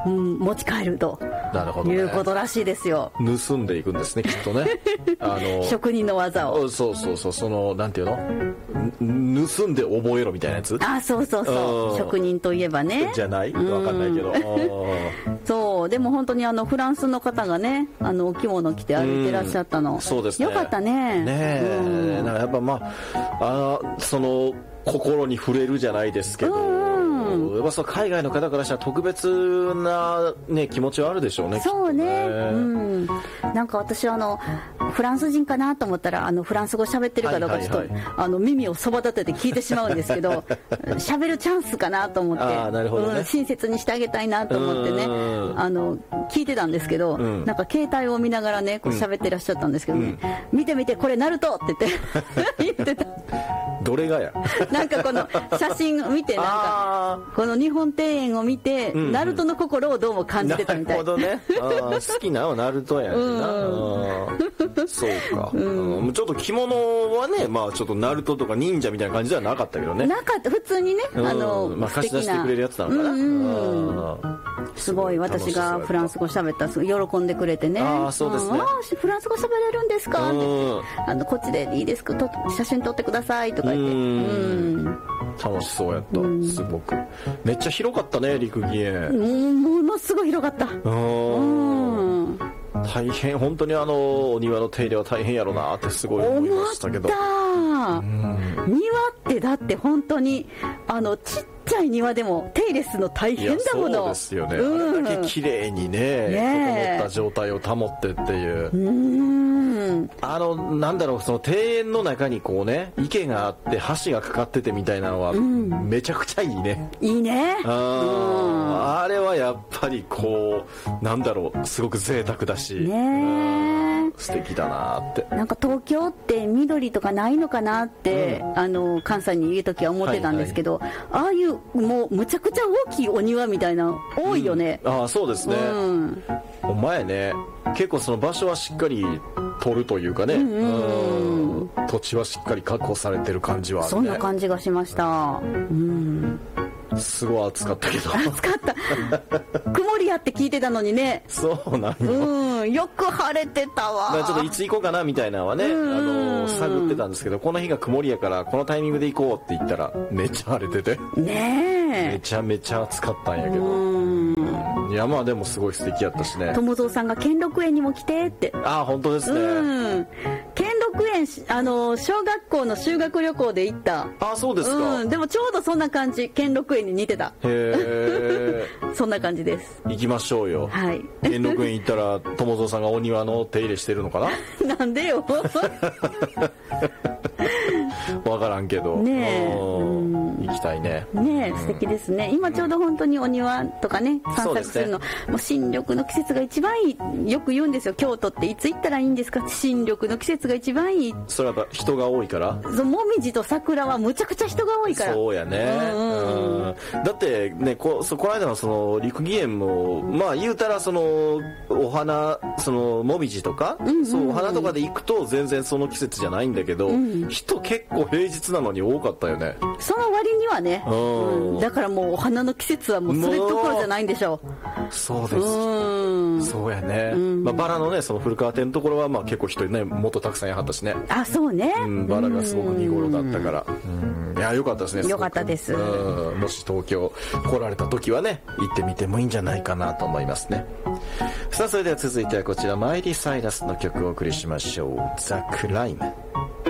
持ち帰るとなるほど、ね、 いうことらしいですよ。 盗んでいくんですね、きっとね。 職人の技を。 そうそうそう、そのなんていうの、盗んで覚えろみたいなやつ。 そうそうそう、職人といえばね。 じゃない、わかんないけど。 そう、でも本当にフランスの方がね、お着物着て歩いてらっしゃったの。 そうですね。 よかったね。 ねえ、なんかやっぱその心に触れるじゃないですけど、やっぱそう海外の方からしたら特別な、ね、気持ちはあるでしょうね。 そうね、なんか私フランス人かなと思ったらフランス語喋ってるかどうかちょっと、耳をそば立てて聞いてしまうんですけど喋るチャンスかなと思って、 なるほどね、 親切にしてあげたいなと思ってね、聞いてたんですけど、なんか携帯を見ながらねこう喋ってらっしゃったんですけどね、見て見てこれナルトって言ってた。 どれがやなんかこの写真を見て、なんかこの日本庭園を見て、ナルトの心をどうも感じてたみたい。 なるほどね。好きなのはナルトやねんな。そうか。ちょっと着物はね、ちょっとナルトとか忍者みたいな感じではなかったけどね。 なかった、普通にね、 貸し出してくれるやつなのかな。 すごい、私がフランス語喋ったらすごい喜んでくれてね。 そうですね。 フランス語喋れるんですかってこっちでいいですか、写真撮ってくださいとか言って。 楽しそうやった、すごく。めっちゃ広かったね、陸技園。 ものすごい広かった。 大変、本当にお庭の手入れは大変やろなってすごい思いましたけど。 庭ってだって本当にちっちゃい庭でも手入れするの大変だもの。 そうですよね、あれだけ綺麗にね整った状態を保ってっていう、なんだろう、その庭園の中にこうね池があって橋がかかっててみたいなのは、めちゃくちゃいいね。 いいね。 あれはやっぱりこうなんだろう、すごく贅沢だし素敵だなって。なんか東京って緑とかないのかなって、関西にいる時は思ってたんですけど、ああいうもうむちゃくちゃ大きいお庭みたいな多いよね。 そうですね、お前ね、結構その場所はしっかり取るというかね、土地はしっかり確保されてる感じはあるね。 そんな感じがしました。 すごい暑かったけど。 暑かった曇りやって聞いてたのにね。 そうなんよ。 よく晴れてたわ。 ちょっといつ行こうかなみたいなのはね、探ってたんですけど、この日が曇りやからこのタイミングで行こうって言ったらめっちゃ晴れててね、めちゃめちゃ暑かったんやけど、いやでもすごい素敵やったしね。 友蔵さんが兼六園にも来てって。 本当ですね。 兼六園小学校の修学旅行で行った。 そうですか。 でもちょうどそんな感じ、兼六園に似てた。そんな感じです。 行きましょうよ。兼六園行ったら友蔵さんがお庭の手入れしてるのかな。 なんでよ。 わからんけどね、行きたいね。 素敵ですね。今ちょうど本当にお庭とかね散策するの、もう新緑の季節が一番いい。よく言うんですよ、京都っていつ行ったらいいんですか。新緑の季節が一番いい。 それはやっぱ人が多いから。 もみじと桜はむちゃくちゃ人が多いから。 そうやね。だってね、この間のその陸技園も言うたらそのお花、そのもみじとか、そうお花とかで行くと全然その季節じゃないんだけど、人結構平日なのに多かったよね。 その割にはね、だからもうお花の季節はもうそれどころじゃないんでしょう。 そうです。そうやね。バラのね、その古川店のところは結構人ね、もっとたくさんやはったしね。 そうね。 バラがすごく見頃だったから。いや、良かったですね。 良かったです。 もし東京来られた時はね、行ってみてもいいんじゃないかなと思いますね。さあ、それでは続いてはこちらマイリー・サイラスの曲をお送りしましょう。ザ・クライム。